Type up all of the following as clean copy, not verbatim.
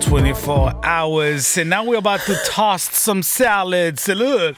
24 hours. And now we're about to toss some salads, eller hur?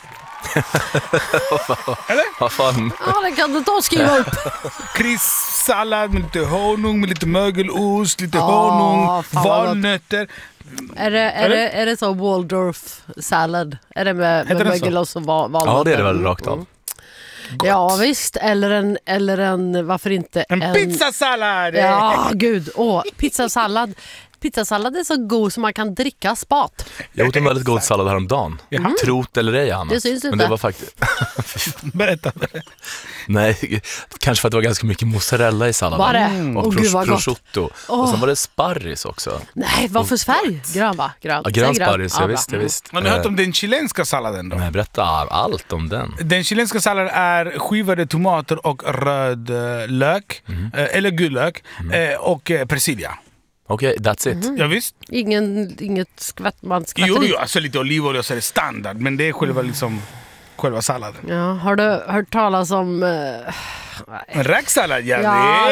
Eller? Vad fan? Ja, det kan du ta och skriva upp. Krissallad med lite honung, med lite mögelost, lite honung, valnötter. Är det så Waldorf-sallad? Är det med mögelost och valnötter? Ja, det är det väl rakt av. Ja, visst. Eller en varför inte? En pizzasallad! Ja, gud. Pizzasallad. Pizzasallad är så god som man kan dricka spat. Jag åt en väldigt god sallad häromdagen. Trot eller ej, Anna. Det syns inte. Men det var faktiskt... Berätta. Nej, kanske för att det var ganska mycket mozzarella i salladen. Var det? Och Gud, vad gott. prosciutto. Och sen var det sparris också. Nej, vad för färg? Grön, va? Grön. Ja, grön sparris, jag visst. Har ni hört om den chilenska salladen då? Nej, berätta allt om den. Den chilenska salladen är skivade tomater och röd lök, eller gul lök, och persilja. Okej, that's it. Ja, visst? Inget skvätt, man skvätter Jo, i. alltså lite olivolja så är det standard, men det är själva salladen. Ja, har du hört talas om... En räksallad, Ja,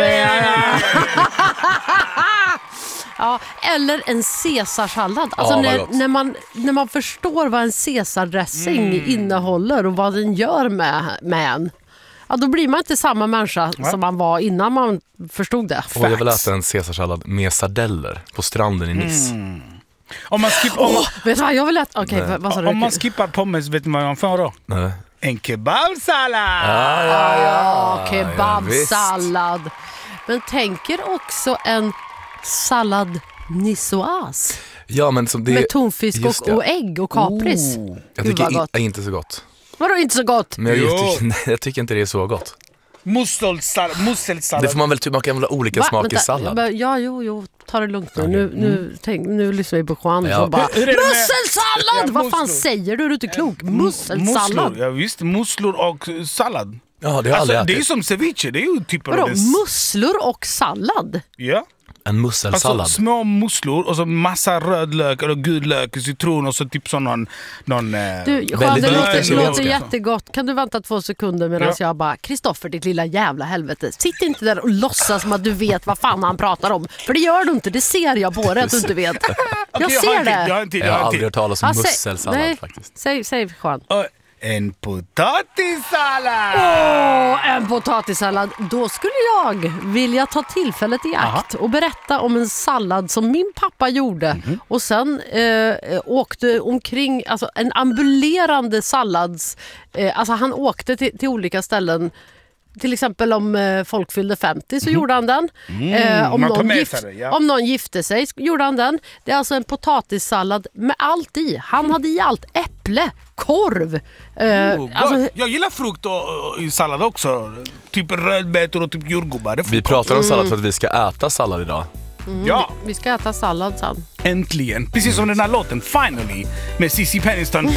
ja, eller en caesarsallad. Alltså när man förstår vad en caesardressing innehåller och vad den gör med en. Ja, då blir man inte samma människa som man var innan man förstod det. Och jag vill äta en caesarsallad med sardeller på stranden i Nice. Om man vet du vad jag vill äta? Okej, vad sa du? Om man skippar pommes, vet man vad man får då? Nej. En kebabsallad! Ja, kebabsallad. Men tänker också en sallad niçoise. Ja, men som det, med tonfisk och ägg och kapris. Jag tycker det är inte så gott. Vadå inte så gott? Men jag tycker inte det är så gott. Musselsallad. Det får man väl man kan väl ha olika smak i sallad. Ja, ta det lugnt nu. Nu lyssnar vi på Juan som bara musselsallad! Vad fan säger du? Är du inte klok? Musselsallad. Ja visst, musslor och sallad. Ja, det har aldrig ätit. Det är som ceviche, det är ju typ av vadå, musslor och sallad? Ja. En musselsallad. Alltså små musslor och så massa röd lök eller gul lök, citron och så typ sån någon du, Juan, det låter jättegott. Kan du vänta 2 sekunder medan jag bara Kristoffer, ditt lilla jävla helvete. Sitt inte där och låtsas som att du vet vad fan han pratar om. För det gör du inte, det ser jag på dig att du inte vet. Jag ser det. Jag har aldrig hört talas om musselsallad faktiskt. Säg Juan. En potatissallad! En potatissallad. Då skulle jag vilja ta tillfället i akt och berätta om en sallad som min pappa gjorde. Och sen åkte omkring, alltså en ambulerande sallads... alltså han åkte till olika ställen. Till exempel om folk fyllde 50 så gjorde han den. Om någon gifte sig gjorde han den. Det är alltså en potatissallad med allt i. Han hade i allt. Äpple, korv. Jag gillar frukt i sallad också. Typ rödbetor och typ jordgubbar. Vi pratar om sallad för att vi ska äta sallad idag. Vi ska äta sallad sen. Äntligen. Precis som den här låten Finally med Cici Peniston.